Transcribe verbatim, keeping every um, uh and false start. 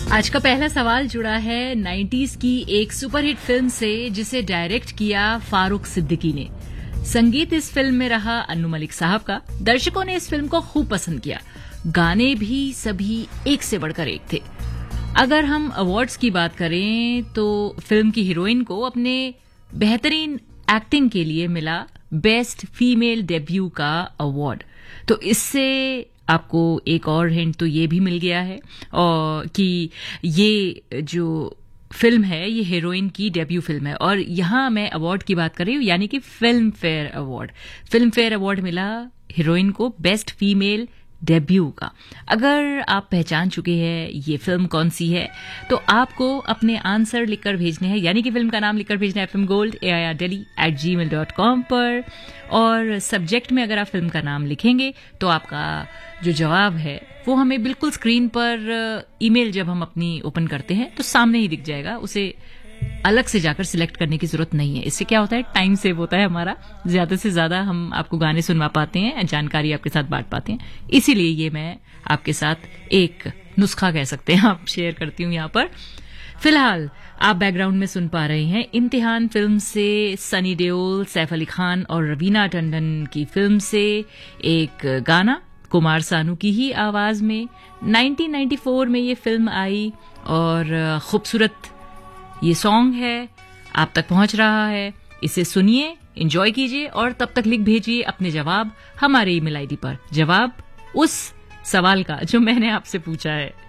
आज का पहला सवाल जुड़ा है नाइंटीज़ की एक सुपरहिट फिल्म से जिसे डायरेक्ट किया फारूक सिद्दीकी ने। संगीत इस फिल्म में रहा अन्नू मलिक साहब का। दर्शकों ने इस फिल्म को खूब पसंद किया। गाने भी सभी एक से बढ़कर एक थे। अगर हम अवार्ड्स की बात करें तो फिल्म की हीरोइन को अपने बेहतरीन एक्टिंग के लिए मिला बेस्ट फीमेल डेब्यू का अवार्ड। तो इससे आपको एक और हिंट तो ये भी मिल गया है और कि ये जो फिल्म है ये हीरोइन की डेब्यू फिल्म है। और यहां मैं अवार्ड की बात कर रही हूं, यानी कि film fair award. Film fair award मिला हीरोइन को बेस्ट फीमेल डेब्यू का। अगर आप पहचान चुके हैं ये फिल्म कौन सी है तो आपको अपने आंसर लिखकर भेजने हैं, यानी कि फिल्म का नाम लिखकर भेजना है F M gold A I R Delhi eight ji mail dot com पर। और सब्जेक्ट में अगर आप फिल्म का नाम लिखेंगे तो आपका जो जवाब है वो हमें बिल्कुल स्क्रीन पर ईमेल जब हम अपनी ओपन करते हैं तो सामने ही दिख जाएगा। उसे अलग से जाकर सिलेक्ट करने की जरूरत नहीं है। इससे क्या होता है, टाइम सेव होता है हमारा। ज्यादा से ज्यादा हम आपको गाने सुनवा पाते हैं, जानकारी आपके साथ बांट पाते हैं। इसीलिए ये मैं आपके साथ एक नुस्खा कह सकते हैं आप शेयर करती हूँ यहाँ पर। फिलहाल आप बैकग्राउंड में सुन पा रहे हैं इम्तिहान फिल्म से सनी देओल, सैफ अली खान और रवीना टंडन की फिल्म से एक गाना कुमार सानू की ही आवाज में। नाइनटीन नाइंटी फोर में ये फिल्म आई और खूबसूरत ये सॉन्ग है, आप तक पहुंच रहा है। इसे सुनिए, एंजॉय कीजिए और तब तक लिख भेजिए अपने जवाब हमारे ईमेल आईडी पर। जवाब उस सवाल का जो मैंने आपसे पूछा है।